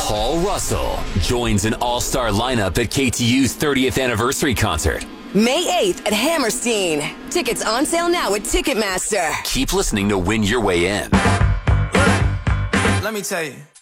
Paul Russell joins an all-star lineup at KTU's 30th anniversary concert. May 8th at Hammerstein. Tickets on sale now at Ticketmaster. Keep listening to win your way in. Let me tell you.